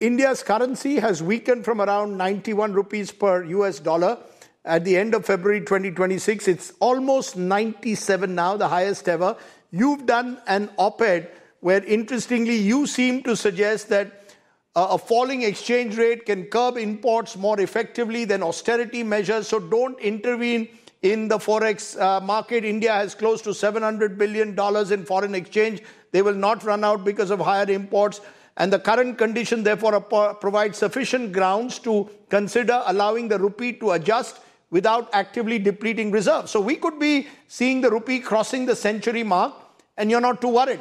India's currency has weakened from around 91 rupees per US dollar at the end of February 2026. It's almost 97 now, the highest ever. You've done an op-ed where, interestingly, you seem to suggest that a falling exchange rate can curb imports more effectively than austerity measures. So don't intervene in the forex market. India has close to $700 billion in foreign exchange. They will not run out because of higher imports. And the current condition, therefore, provides sufficient grounds to consider allowing the rupee to adjust without actively depleting reserves. So we could be seeing the rupee crossing the century mark, and you're not too worried.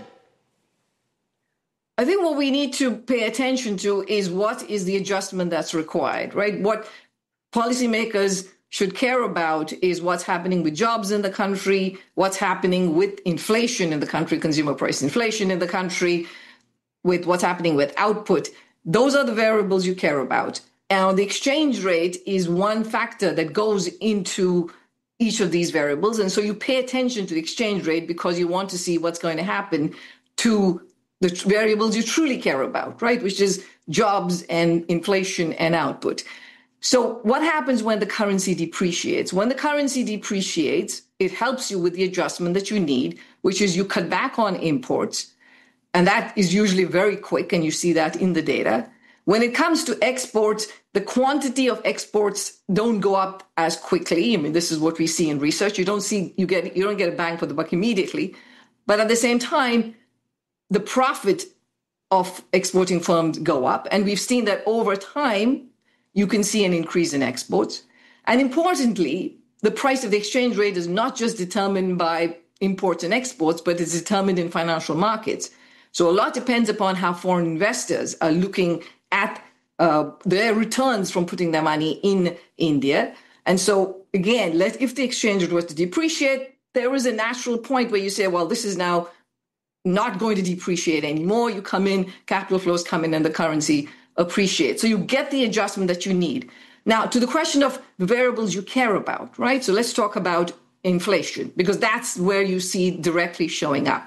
I think what we need to pay attention to is what is the adjustment that's required, right? What policymakers should care about is what's happening with jobs in the country, what's happening with inflation in the country, consumer price inflation in the country, with what's happening with output. Those are the variables you care about. And the exchange rate is one factor that goes into each of these variables. And so you pay attention to the exchange rate because you want to see what's going to happen to the variables you truly care about, right? Which is jobs and inflation and output. So what happens when the currency depreciates? When the currency depreciates, it helps you with the adjustment that you need, which is you cut back on imports. And that is usually very quick, and you see that in the data. When it comes to exports, the quantity of exports don't go up as quickly. I mean, this is what we see in research. You don't get a bang for the buck immediately. But at the same time, the profit of exporting firms go up. And we've seen that over time, you can see an increase in exports. And importantly, the price of the exchange rate is not just determined by imports and exports, but it's determined in financial markets. So a lot depends upon how foreign investors are looking at their returns from putting their money in India. And so, again, if the exchange rate was to depreciate, there is a natural point where you say, well, this is now not going to depreciate anymore. You come in, capital flows come in, and the currency appreciates. So you get the adjustment that you need. Now, to the question of the variables you care about, right? So let's talk about inflation, because that's where you see directly showing up.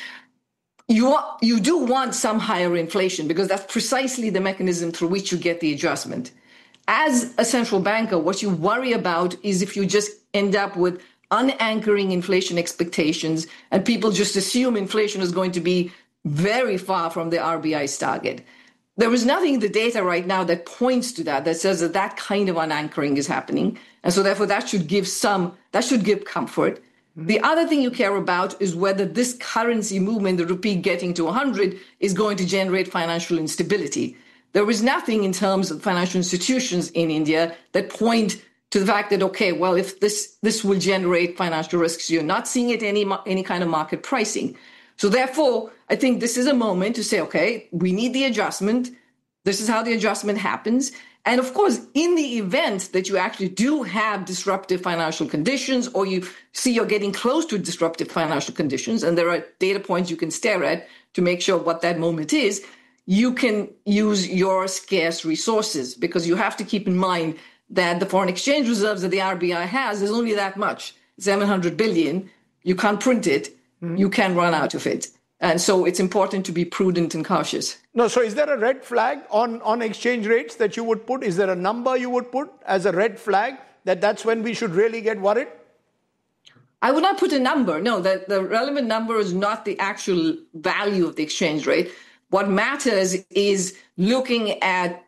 You do want some higher inflation because that's precisely the mechanism through which you get the adjustment. As a central banker, what you worry about is if you just end up with unanchoring inflation expectations and people just assume inflation is going to be very far from the RBI's target. There is nothing in the data right now that points to that says that kind of unanchoring is happening. And so therefore that should give comfort. The other thing you care about is whether this currency movement, the rupee getting to 100, is going to generate financial instability. There is nothing in terms of financial institutions in India that point to the fact that, okay, well, if this will generate financial risks, you're not seeing it any kind of market pricing. So therefore, I think this is a moment to say, okay, we need the adjustment. This is how the adjustment happens. And of course, in the event that you actually do have disruptive financial conditions, or you see you're getting close to disruptive financial conditions, and there are data points you can stare at to make sure what that moment is, you can use your scarce resources, because you have to keep in mind that the foreign exchange reserves that the RBI has is only that much, 700 billion. You can't print it. You can run out of it. And so it's important to be prudent and cautious. No, so is there a red flag on exchange rates that you would put? Is there a number you would put as a red flag that's when we should really get worried? I would not put a number. No, the relevant number is not the actual value of the exchange rate. What matters is looking at,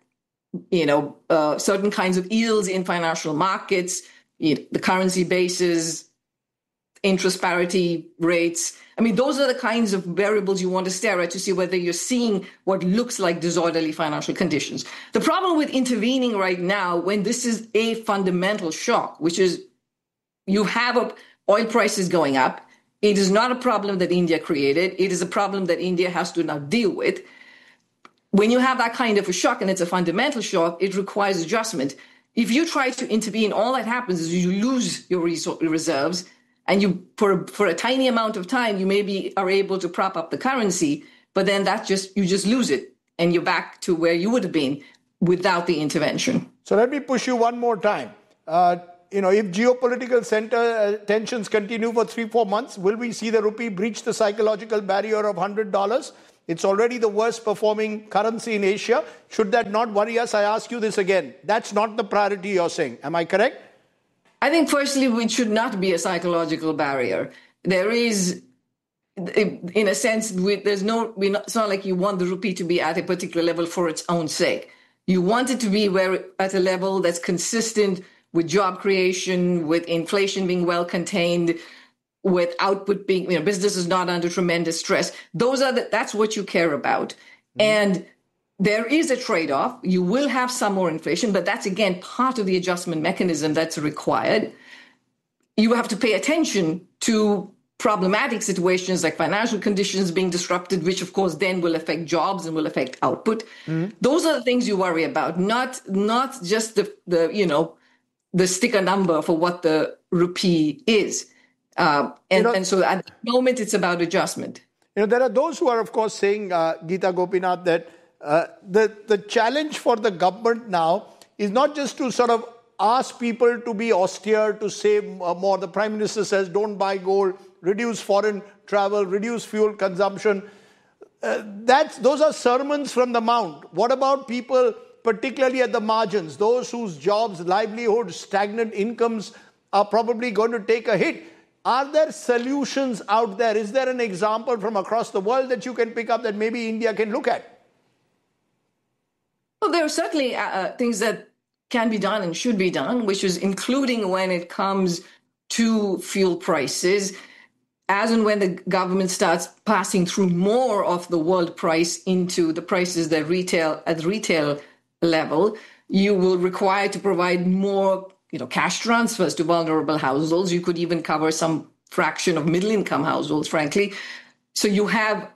certain kinds of yields in financial markets, the currency bases, interest parity rates. I mean, those are the kinds of variables you want to stare at to see whether you're seeing what looks like disorderly financial conditions. The problem with intervening right now, when this is a fundamental shock, which is you have oil prices going up, it is not a problem that India created. It is a problem that India has to now deal with. When you have that kind of a shock, and it's a fundamental shock, it requires adjustment. If you try to intervene, all that happens is you lose your reserves. And you, for a tiny amount of time, you maybe are able to prop up the currency, but then you just lose it, and you're back to where you would have been without the intervention. So let me push you one more time. If geopolitical center tensions continue for 3-4 months, will we see the rupee breach the psychological barrier of $100? It's already the worst performing currency in Asia. Should that not worry us? I ask you this again. That's not the priority you're saying. Am I correct? I think firstly, it should not be a psychological barrier. There is, in a sense, it's not like you want the rupee to be at a particular level for its own sake. You want it to be at a level that's consistent with job creation, with inflation being well contained, with output being, business is not under tremendous stress. That's what you care about. Mm-hmm. And there is a trade-off. You will have some more inflation, but that's, again, part of the adjustment mechanism that's required. You have to pay attention to problematic situations like financial conditions being disrupted, which, of course, then will affect jobs and will affect output. Mm-hmm. Those are the things you worry about, not just the sticker number for what the rupee is. And so at the moment, it's about adjustment. There are those who are, of course, saying, Geeta Gopinath, that the challenge for the government now is not just to sort of ask people to be austere, to save more. The Prime Minister says, don't buy gold, reduce foreign travel, reduce fuel consumption. Those are sermons from the Mount. What about people, particularly at the margins, those whose jobs, livelihoods, stagnant incomes are probably going to take a hit? Are there solutions out there? Is there an example from across the world that you can pick up that maybe India can look at? Well, there are certainly things that can be done and should be done, which is including when it comes to fuel prices. As and when the government starts passing through more of the world price into the prices that at retail level, you will require to provide more cash transfers to vulnerable households. You could even cover some fraction of middle-income households, frankly. So you have,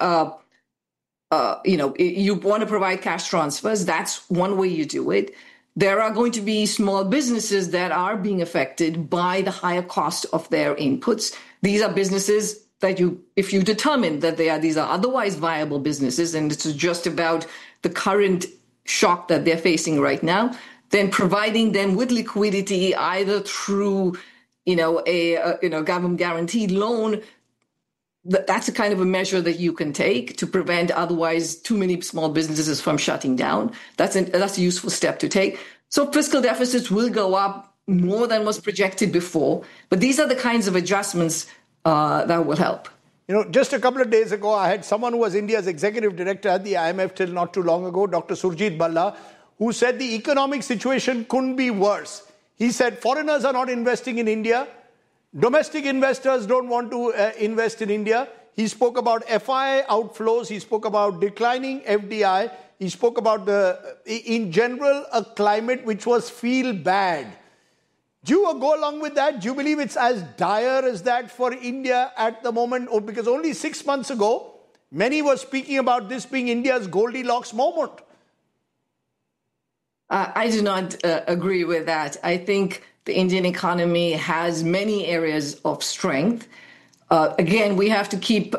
you want to provide cash transfers. That's one way you do it. There are going to be small businesses that are being affected by the higher cost of their inputs. These are businesses that if you determine that these are otherwise viable businesses, and it's just about the current shock that they're facing right now, then providing them with liquidity either through, a government guaranteed loan. That's a kind of a measure that you can take to prevent otherwise too many small businesses from shutting down. That's a useful step to take. So fiscal deficits will go up more than was projected before, but these are the kinds of adjustments that will help. Just a couple of days ago, I had someone who was India's executive director at the IMF till not too long ago, Dr. Surjit Bhalla, who said the economic situation couldn't be worse. He said foreigners are not investing in India. Domestic investors don't want to invest in India. He spoke about FII outflows. He spoke about declining FDI. He spoke about in general, a climate which was feel bad. Do you go along with that? Do you believe it's as dire as that for India at the moment? Or because only 6 months ago, many were speaking about this being India's Goldilocks moment. I do not agree with that. I think the Indian economy has many areas of strength. Again, we have to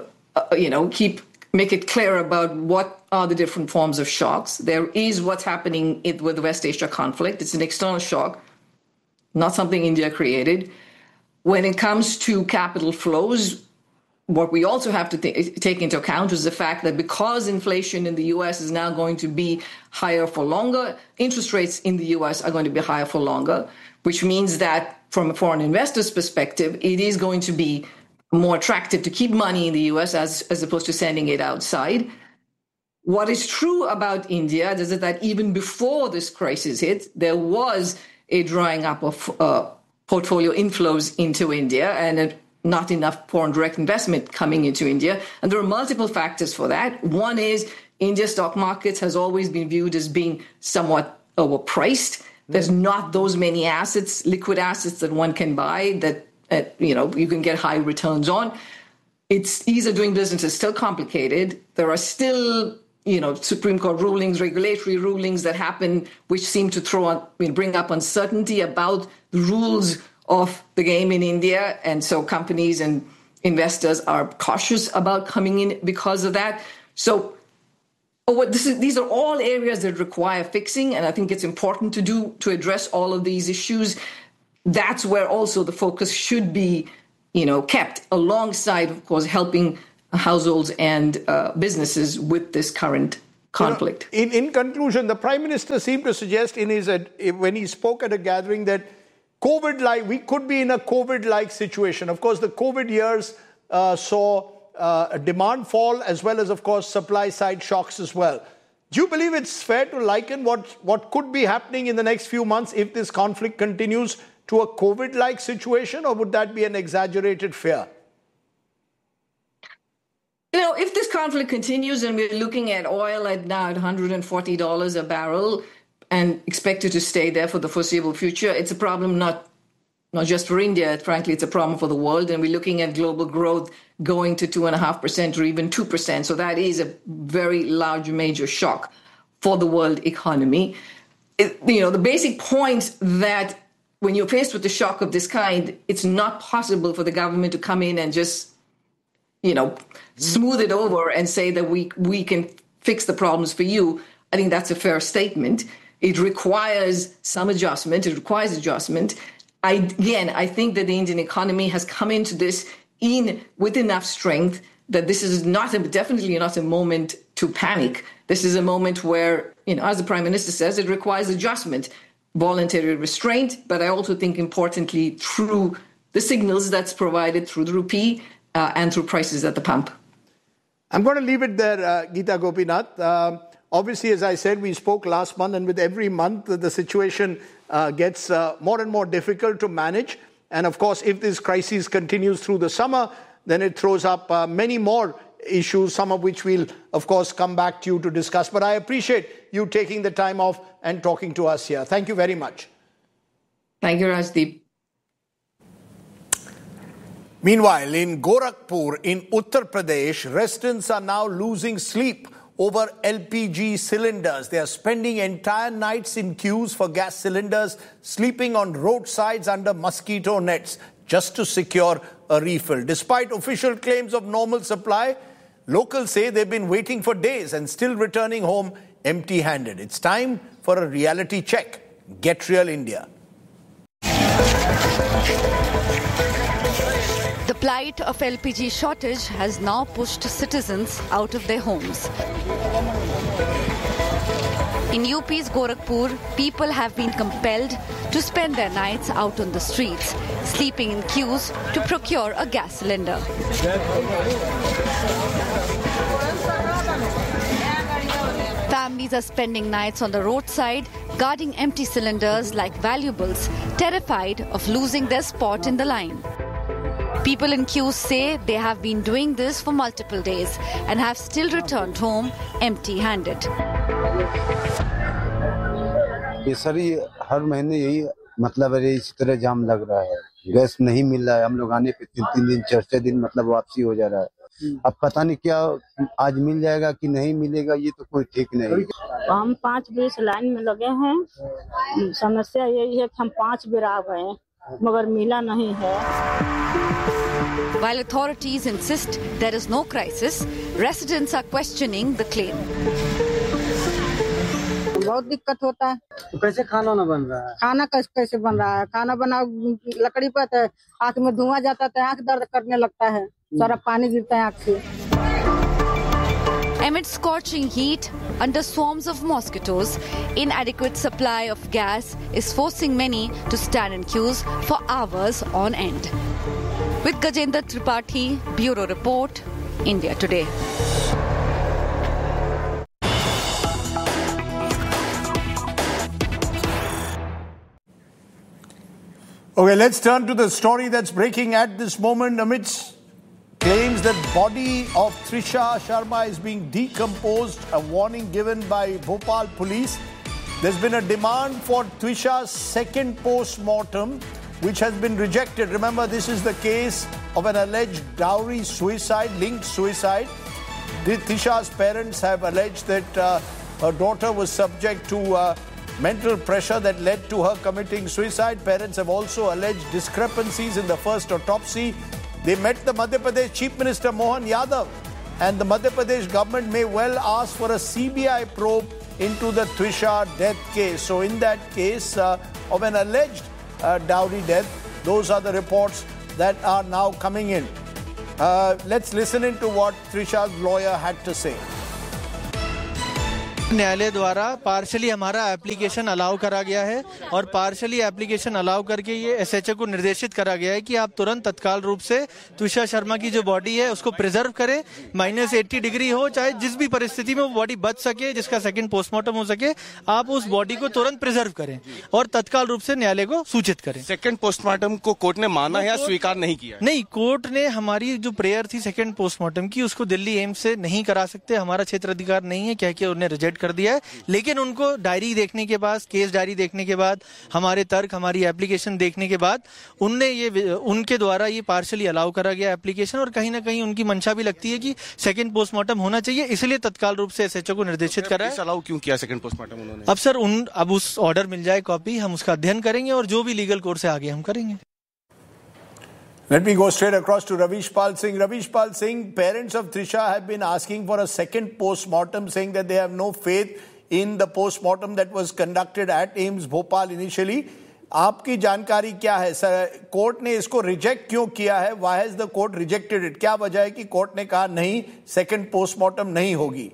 make it clear about what are the different forms of shocks. There is what's happening with the West Asia conflict. It's an external shock, not something India created. When it comes to capital flows, what we also have to take into account is the fact that because inflation in the U.S. is now going to be higher for longer, interest rates in the U.S. are going to be higher for longer, which means that from a foreign investor's perspective, it is going to be more attractive to keep money in the U.S. as opposed to sending it outside. What is true about India is that even before this crisis hit, there was a drying up of portfolio inflows into India and not enough foreign direct investment coming into India. And there are multiple factors for that. One is India's stock markets has always been viewed as being somewhat overpriced. There's not those many assets, liquid assets that one can buy that you can get high returns on. It's ease of doing business is still complicated. There are still Supreme Court rulings, regulatory rulings that happen, which seem to bring up uncertainty about the rules of the game in India. And so companies and investors are cautious about coming in because of that. So these are all areas that require fixing. And I think it's important to address all of these issues. That's where also the focus should be, kept alongside, of course, helping households and businesses with this current conflict. In conclusion, the Prime Minister seemed to suggest when he spoke at a gathering that we could be in a COVID-like situation. Of course, the COVID years saw a demand fall as well as, of course, supply-side shocks as well. Do you believe it's fair to liken what could be happening in the next few months if this conflict continues to a COVID-like situation, or would that be an exaggerated fear? If this conflict continues and we're looking at oil at now at $140 a barrel and expected to stay there for the foreseeable future, it's a problem not just for India. Frankly, it's a problem for the world. And we're looking at global growth going to 2.5% or even 2%. So that is a very large, major shock for the world economy. The basic point that when you're faced with a shock of this kind, it's not possible for the government to come in and just smooth it over and say that we can fix the problems for you. I think that's a fair statement. It requires some adjustment. It requires adjustment. I think that the Indian economy has come into this with enough strength that this is definitely not a moment to panic. This is a moment where, as the Prime Minister says, it requires adjustment, voluntary restraint, but I also think importantly through the signals that's provided through the rupee and through prices at the pump. I'm going to leave it there, Geeta Gopinath. Obviously, as I said, we spoke last month, and with every month, the situation gets more and more difficult to manage. And of course, if this crisis continues through the summer, then it throws up many more issues, some of which we'll, of course, come back to you to discuss. But I appreciate you taking the time off and talking to us here. Thank you very much. Thank you, Rajdeep. Meanwhile, in Gorakhpur, in Uttar Pradesh, residents are now losing sleep over LPG cylinders. They are spending entire nights in queues for gas cylinders, sleeping on roadsides under mosquito nets just to secure a refill. Despite official claims of normal supply, locals say they've been waiting for days and still returning home empty-handed. It's time for a reality check. Get Real India. The plight of LPG shortage has now pushed citizens out of their homes. In UP's Gorakhpur, people have been compelled to spend their nights out on the streets, sleeping in queues to procure a gas cylinder. Families are spending nights on the roadside, guarding empty cylinders like valuables, terrified of losing their spot in the line. People in queues say they have been doing this for multiple days and have still returned home empty-handed. ये सारी हर महीने यही मतलब है, इस तरह जाम लग रहा है. गैस नहीं मिल रहा है. हम लोग आने पे 3 दिन 4 दिन मतलब वापसी हो जा रहा है. अब पता नहीं क्या आज मिल जाएगा कि नहीं मिलेगा, ये तो कोई ठीक नहीं. हम 5 बजे से लाइन में लगे हैं. समस्या यही है कि हम 5 बार आ गए मगर मिला नहीं है. While authorities insist there is no crisis, residents are questioning the claim. बहुत दिक्कत होता है. कैसे खाना ना बन रहा है? खाना कैसे बन रहा है? खाना बनाओ लकड़ी पर है, आँख में धुआं जाता है, आँख दर्द करने लगता है, सारा पानी गिरता है आँख से. Amid scorching heat, under swarms of mosquitoes, inadequate supply of gas is forcing many to stand in queues for hours on end. With Gajendra Tripathi, Bureau Report, India Today. Okay, let's turn to the story that's breaking at this moment amidst claims that body of Trisha Sharma is being decomposed, a warning given by Bhopal police. There's been a demand for Trisha's second post-mortem, which has been rejected. Remember, this is the case of an alleged dowry suicide, linked suicide. Trisha's parents have alleged that her daughter was subject to mental pressure that led to her committing suicide. Parents have also alleged discrepancies in the first autopsy. They met the Madhya Pradesh Chief Minister Mohan Yadav, and the Madhya Pradesh government may well ask for a CBI probe into the Trisha death case. So in that case of an alleged dowry death, those are the reports that are now coming in. Let's listen into what Trisha's lawyer had to say. न्यायालय द्वारा partially हमारा application allow करा गया है और partially application allow करके ये SHO को निर्देशित करा गया है कि आप तुरंत तत्काल रूप से तुषार शर्मा की जो बॉडी है उसको प्रिजर्व करें, -80 डिग्री हो, चाहे जिस भी परिस्थिति में वो बॉडी बच सके, जिसका सेकंड पोस्टमार्टम हो सके, आप उस बॉडी को तुरंत प्रिजर्व करें और तत्काल रूप से न्यायालय को सूचित करें। सेकंड पोस्टमार्टम को कोर्ट ने माना है या स्वीकार नहीं किया? नहीं, कोर्ट ने हमारी जो प्रेयर थी सेकंड पोस्टमार्टम की उसको दिल्ली एम्स से नहीं करा सकते, हमारा क्षेत्र अधिकार नहीं है कह के उन्हें रिजेक्ट कर दिया है। लेकिन उनको डायरी देखने के बाद, केस डायरी देखने के बाद, हमारे तर्क, हमारी एप्लीकेशन देखने के बाद उनके द्वारा ये पार्शली अलाउ करा गया एप्लीकेशन और कहीं ना कहीं उनकी मंशा भी लगती है कि सेकंड पोस्टमार्टम होना चाहिए, इसलिए तत्काल रूप से एसएचओ को निर्देशित करा है। अलाउ क्यों किया सेकंड पोस्टमार्टम उन्होंने? अब सर अब उस ऑर्डर मिल जाए कॉपी, हम उसका अध्ययन करेंगे और जो भी लीगल कोर्स से आगे हम करेंगे। Let me go straight across to Ravishpal Singh. Ravishpal Singh, parents of Trisha have been asking for a second post-mortem, saying that they have no faith in the post-mortem that was conducted at AIIMS Bhopal initially. आपकी जानकारी क्या है sir? Court ने इसको reject क्यों किया है? Why has the court rejected it? क्या वजह है कि कोर्ट ने कहा नहीं, सेकंड पोस्टमार्टम नहीं होगी?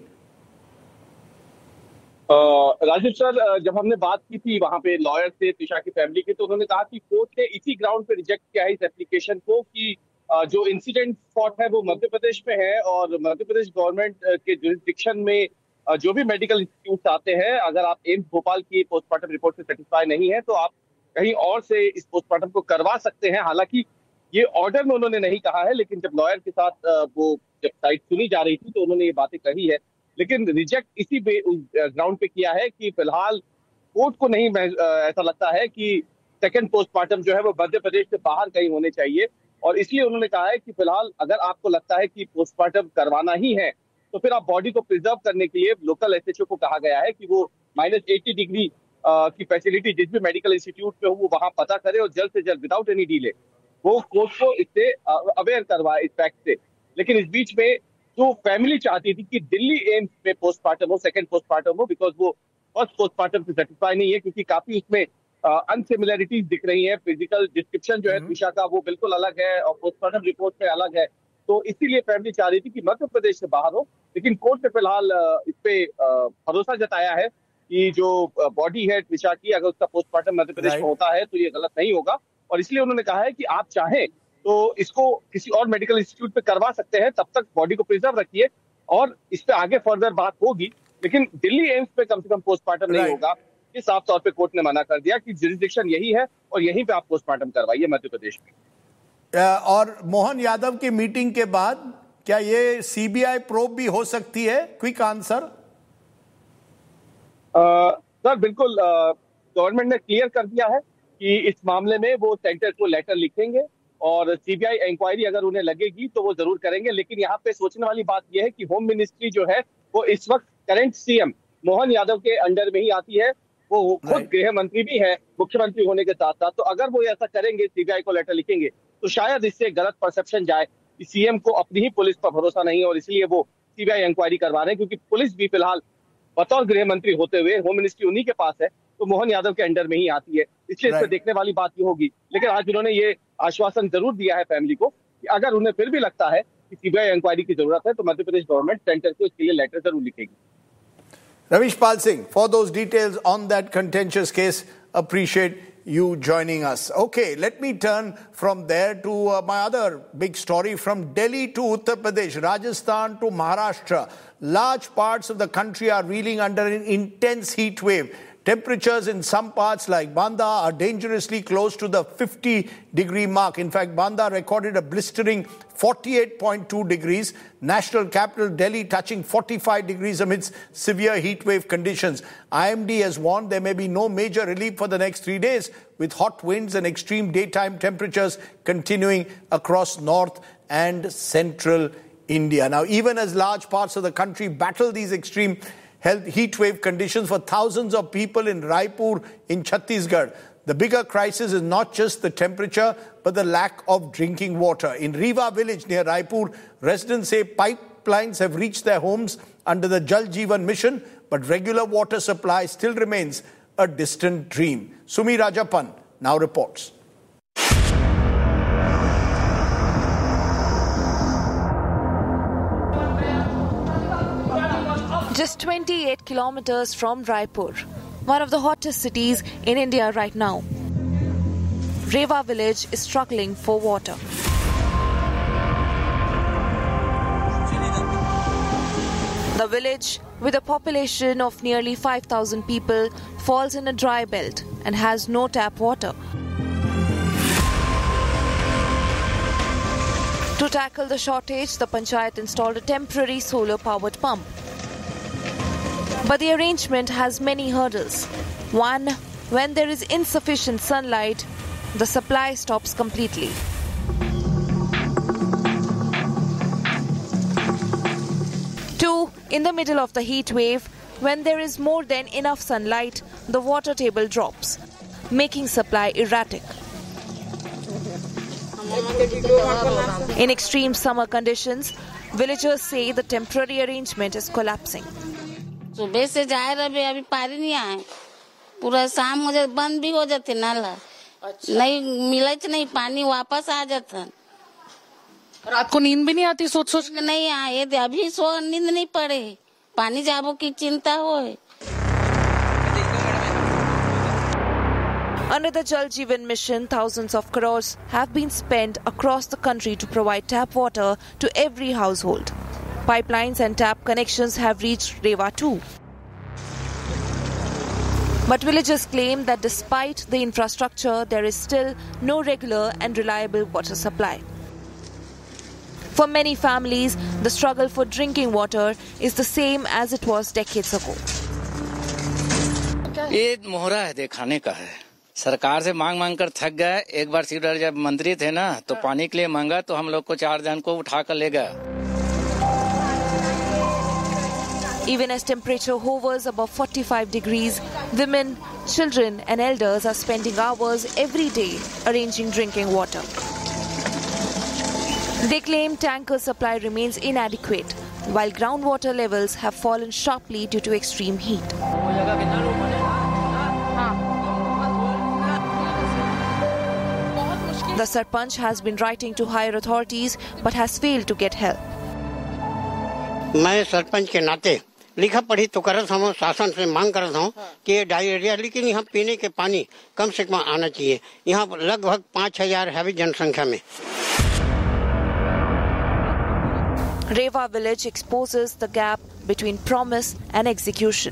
राजीव सर, जब हमने बात की थी वहां पे लॉयर से त्रिशा की फैमिली के, तो उन्होंने कहा कि कोर्ट ने इसी ग्राउंड पे रिजेक्ट किया है इस एप्लीकेशन को कि जो इंसिडेंट स्पॉट है वो मध्य प्रदेश में है और मध्य प्रदेश गवर्नमेंट के जुरिस्डिक्शन में जो भी मेडिकल इंस्टीट्यूट आते हैं, अगर आप एम्स भोपाल की पोस्टमार्टम रिपोर्ट से सेटिस्फाई नहीं है तो आप कहीं और से इस पोस्टमार्टम को करवा सकते हैं। हालांकि ये ऑर्डर में उन्होंने नहीं कहा है, लेकिन जब लॉयर के साथ वो जब साइड सुनी जा रही थी तो उन्होंने ये बातें कही है, लेकिन रिजेक्ट इसी ग्राउंड पे किया है कि फिलहाल कोर्ट को नहीं ऐसा लगता है कि सेकंड पोस्टमार्टम जो है वो मध्य प्रदेश से बाहर कहीं होने चाहिए और इसलिए उन्होंने कहा है कि फिलहाल अगर आपको लगता है कि पोस्टमार्टम करवाना ही है तो फिर आप बॉडी को प्रिजर्व करने के लिए लोकल एसएचओ को कहा गया है कि वो -80 डिग्री की फैसिलिटी जिस भी मेडिकल इंस्टीट्यूट पे हो वो वहां पता करे और जल्द से जल्द विदाउट एनी डिले वो कोर्ट को इससे अवेयर करवाए इस फैक्ट से। लेकिन इस बीच में जो फैमिली चाहती थी कि दिल्ली एम्स में पोस्टमार्टम हो, सेकंड पोस्टमार्टम हो, बिकॉज वो फर्स्ट पोस्टमार्टम से सेटिस्फाई नहीं है क्योंकि काफी उसमें अनसिमिलरिटीज दिख रही है। फिजिकल डिस्क्रिप्शन जो है त्रिशा का वो बिल्कुल अलग है और पोस्टमार्टम रिपोर्ट में अलग है, तो इसीलिए फैमिली चाह रही थी कि मध्य प्रदेश से बाहर हो। लेकिन कोर्ट ने फिलहाल इस पे भरोसा जताया है कि जो बॉडी है त्रिशा की, अगर उसका पोस्टमार्टम मध्य प्रदेश में होता है तो ये गलत नहीं होगा और इसलिए उन्होंने कहा है कि आप चाहें तो इसको किसी और मेडिकल इंस्टीट्यूट पे करवा सकते हैं, तब तक बॉडी को प्रिजर्व रखिए और इस पे आगे फर्दर बात होगी, लेकिन दिल्ली एम्स पे कम से कम पोस्टमार्टम नहीं होगा। ये साफ तौर पे कोर्ट ने मना कर दिया कि जुरिस्डिक्शन यही है और यहीं पे आप पोस्टमार्टम करवाइए मध्य प्रदेश में। और मोहन यादव की मीटिंग के बाद क्या ये सीबीआई प्रोब भी हो सकती है? Quick answer. सर बिल्कुल, गवर्नमेंट ने क्लियर कर दिया है कि इस मामले में वो सेंटर को लेटर लिखेंगे और सीबीआई इंक्वायरी अगर उन्हें लगेगी तो वो जरूर करेंगे। लेकिन यहाँ पे सोचने वाली बात यह है कि होम मिनिस्ट्री जो है वो इस वक्त करंट सीएम मोहन यादव के अंडर में ही आती है, वो खुद गृह मंत्री भी है मुख्यमंत्री होने के साथ साथ। तो अगर वो ऐसा करेंगे, सीबीआई को लेटर लिखेंगे, तो शायद इससे गलत परसेप्शन जाए कि सीएम को अपनी ही पुलिस पर भरोसा नहीं है और इसलिए वो सीबीआई इंक्वायरी करवा रहे हैं, क्योंकि पुलिस भी फिलहाल बतौर गृह मंत्री होते हुए होम मिनिस्ट्री उन्हीं के पास है, तो मोहन यादव के अंडर में ही आती है, इसलिए इस पर देखने वाली बात ये होगी। लेकिन आज उन्होंने ये आश्वासन जरूर दिया है फैमिली को कि अगर उन्हें फिर भी लगता है कि सीबीआई इंक्वायरी की जरूरत है तो मध्य प्रदेश गवर्नमेंट सेंटर को इसके लिए लेटर जरूर लिखेगी। Ravishpal Singh, for those details on that contentious case, appreciate you joining us. Okay, let me turn from there to my other big story, from Delhi to Uttar Pradesh, Rajasthan to Maharashtra. Large parts of the country are reeling under an intense heat wave. Temperatures in some parts like Banda are dangerously close to the 50-degree mark. In fact, Banda recorded a blistering 48.2 degrees. National capital Delhi touching 45 degrees amidst severe heat wave conditions. IMD has warned there may be no major relief for the next 3 days, with hot winds and extreme daytime temperatures continuing across north and central India. Now, even as large parts of the country battle these extreme heat wave conditions for thousands of people in Raipur in Chhattisgarh, the bigger crisis is not just the temperature, but the lack of drinking water. In Rewa village near Raipur, residents say pipelines have reached their homes under the Jal Jeevan mission, but regular water supply still remains a distant dream. Sumi Rajapan now reports. Just 28 kilometers from Raipur, one of the hottest cities in India right now, Rewa village is struggling for water. The village, with a population of nearly 5,000 people, falls in a dry belt and has no tap water. To tackle the shortage, the panchayat installed a temporary solar-powered pump. But the arrangement has many hurdles. One, when there is insufficient sunlight, the supply stops completely. Two, in the middle of the heat wave, when there is more than enough sunlight, the water table drops, making supply erratic. In extreme summer conditions, villagers say the temporary arrangement is collapsing. सुबह से जा रहे अभी पानी नहीं आए पूरा शाम हो जाए बंद भी हो जाते नल नहीं मिले नहीं पानी वापस आ जाता रात को नींद भी नहीं आती सोच सोच नहीं आए अभी सो नींद नहीं पड़े पानी जाबो की चिंता हो Under the Jal Jeevan mission, thousands of crores have been spent across the country to provide tap water to every household. Pipelines and tap connections have reached Rewa too. But villagers claim that despite the infrastructure, there is still no regular and reliable water supply. For many families, the struggle for drinking water is the same as it was decades ago. ये मोहरा है दिखाने का है सरकार से मांग कर थक गए एक बार सीडर जब मंत्री थे ना तो पानी के लिए मांगा तो हम लोग को 4 जन को उठा कर ले गया Even as temperature hovers above 45 degrees, women, children and elders are spending hours every day arranging drinking water. They claim tanker supply remains inadequate, while groundwater levels have fallen sharply due to extreme heat. The Sarpanch has been writing to higher authorities but has failed to get help. मैं सरपंच के नाते लिखा पढ़ी तो करत हूँ शासन से मांग करत हूँ कि ये डायरिया लेकिन यहाँ पीने के पानी कम से कम आना चाहिए यहाँ लगभग 5,000 है जनसंख्या में Rewa village exposes the gap between promise and execution.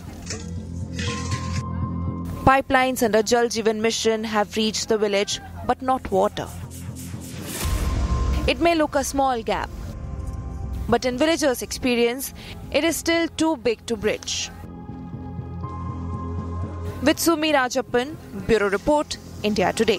Pipelines under Jal Jeevan mission have reached the village but not water. It may look a small gap, but in villagers' experience, it is still too big to bridge. With Sumi Rajappan, Bureau Report, India Today.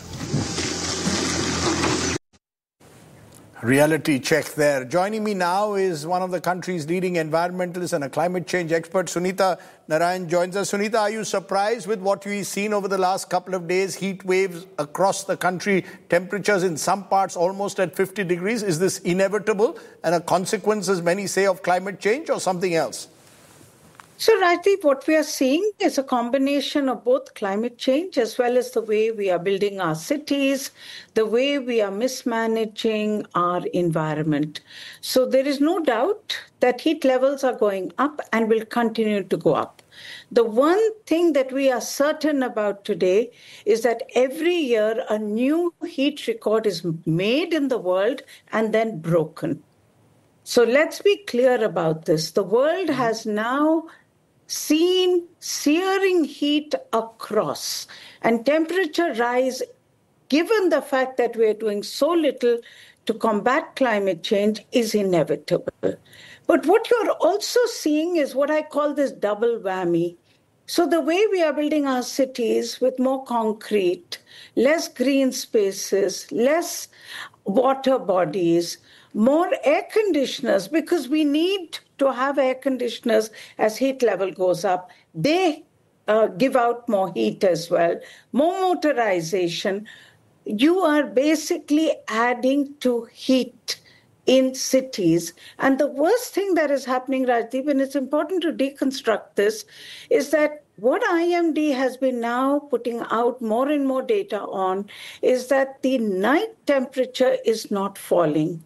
Reality check there. Joining me now is one of the country's leading environmentalists and a climate change expert, Sunita Narayan joins us. Sunita, are you surprised with what we've seen over the last couple of days? Heat waves across the country, temperatures in some parts almost at 50 degrees. Is this inevitable and a consequence, as many say, of climate change or something else? So, Rajdeep, what we are seeing is a combination of both climate change as well as the way we are building our cities, the way we are mismanaging our environment. So there is no doubt that heat levels are going up and will continue to go up. The one thing that we are certain about today is that every year a new heat record is made in the world and then broken. So let's be clear about this. The world has now seen searing heat across and temperature rise, given the fact that we are doing so little to combat climate change, is inevitable. But what you're also seeing is what I call this double whammy. So the way we are building our cities with more concrete, less green spaces, less water bodies, more air conditioners, because we need to have air conditioners as heat level goes up. They give out more heat as well. More motorization. You are basically adding to heat in cities. And the worst thing that is happening, Rajdeep, and it's important to deconstruct this, is that what IMD has been now putting out more and more data on is that the night temperature is not falling.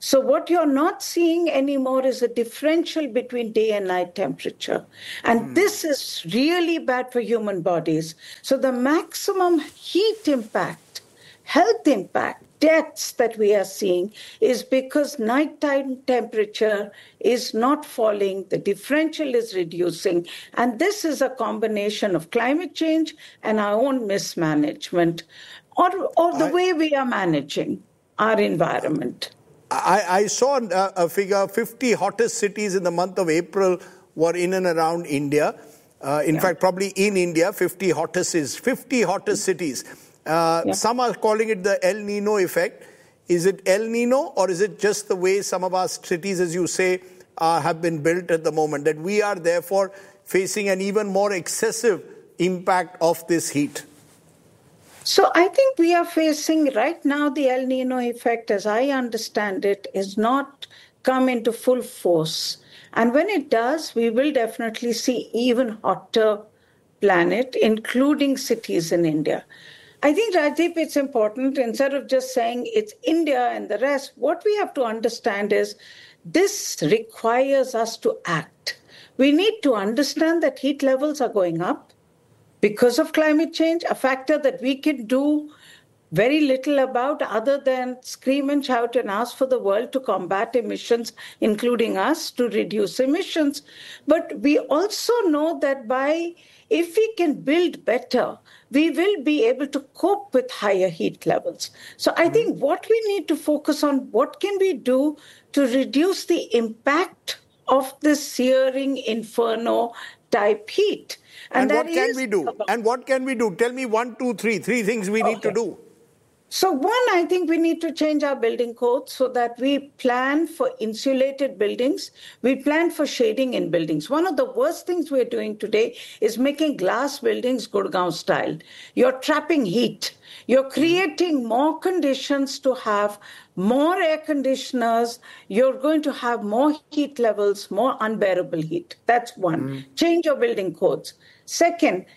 So what you're not seeing anymore is a differential between day and night temperature. And this is really bad for human bodies. So the maximum heat impact, health impact, deaths that we are seeing is because nighttime temperature is not falling, the differential is reducing. And this is a combination of climate change and our own mismanagement or the way we are managing our environment. I saw a figure, 50 hottest cities in the month of April were in and around India. In fact, probably in India, 50 hottest cities. Some are calling it the El Nino effect. Is it El Nino, or is it just the way some of our cities, as you say, have been built at the moment, that we are therefore facing an even more excessive impact of this heat? So I think we are facing right now the El Nino effect, as I understand it, is not come into full force. And when it does, we will definitely see even hotter planet, including cities in India. I think, Rajdeep, it's important, instead of just saying it's India and the rest, what we have to understand is this requires us to act. We need to understand that heat levels are going up because of climate change, a factor that we can do very little about other than scream and shout and ask for the world to combat emissions, including us, to reduce emissions. But we also know that if we can build better, we will be able to cope with higher heat levels. So I think what we need to focus on, what can we do to reduce the impact of this searing inferno type heat? And what can we do? And what can we do? Tell me 1, 2, 3 things we need to do. So one, I think we need to change our building code so that we plan for insulated buildings. We plan for shading in buildings. One of the worst things we're doing today is making glass buildings Gurgaon style. You're trapping heat. You're creating more conditions to have more air conditioners. You're going to have more heat levels, more unbearable heat. That's one. Change your building codes. Second,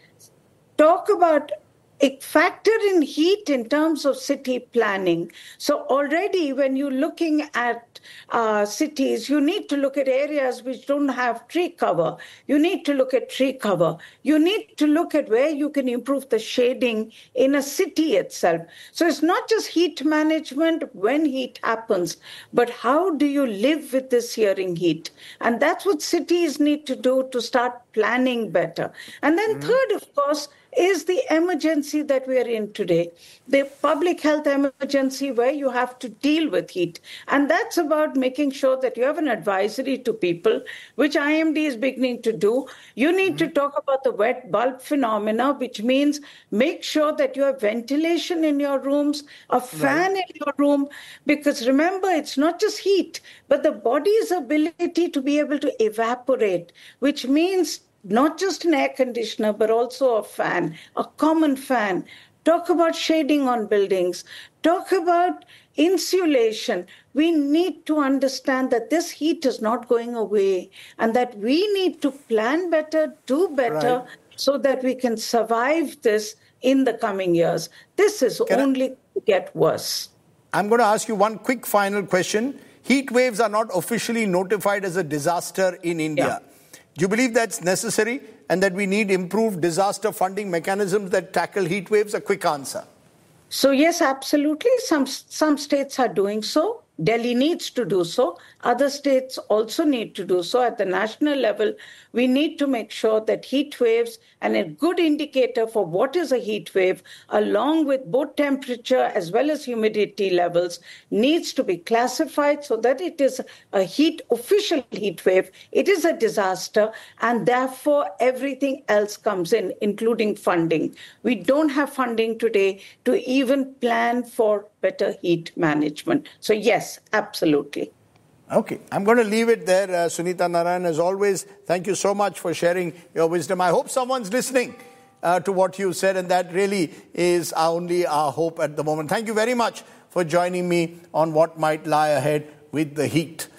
talk about factor in heat in terms of city planning. So already when you're looking at cities, you need to look at areas which don't have tree cover. You need to look at tree cover. You need to look at where you can improve the shading in a city itself. So it's not just heat management when heat happens, but how do you live with this searing heat? And that's what cities need to do to start planning better. And then third, of course, is the emergency that we are in today, the public health emergency where you have to deal with heat. And that's about making sure that you have an advisory to people, which IMD is beginning to do. You need to talk about the wet bulb phenomena, which means make sure that you have ventilation in your rooms, a fan in your room, because remember, it's not just heat, but the body's ability to be able to evaporate, which means not just an air conditioner, but also a fan, a common fan. Talk about shading on buildings. Talk about insulation. We need to understand that this heat is not going away and that we need to plan better, do better, so that we can survive this in the coming years. This is only to get worse. I'm going to ask you one quick final question. Heat waves are not officially notified as a disaster in India. Do you believe that's necessary and that we need improved disaster funding mechanisms that tackle heat waves? A quick answer. So yes, absolutely. Some states are doing so. Delhi needs to do so. Other states also need to do so. At the national level, we need to make sure that heat waves, and a good indicator for what is a heat wave, along with both temperature as well as humidity levels, needs to be classified so that it is a official heat wave. It is a disaster, and therefore everything else comes in, including funding. We don't have funding today to even plan for better heat management. So yes, absolutely. Okay, I'm going to leave it there. Sunita Narayan, as always, thank you so much for sharing your wisdom. I hope someone's listening to what you said, and that really is only our hope at the moment. Thank you very much for joining me on what might lie ahead with the heat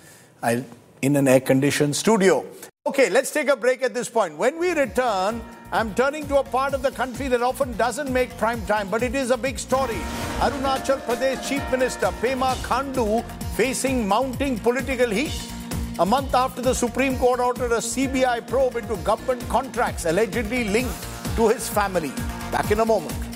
in an air-conditioned studio. Okay, let's take a break at this point. When we return, I'm turning to a part of the country that often doesn't make prime time, but it is a big story. Arunachal Pradesh Chief Minister Pema Khandu facing mounting political heat. A month after the Supreme Court ordered a CBI probe into government contracts allegedly linked to his family. Back in a moment.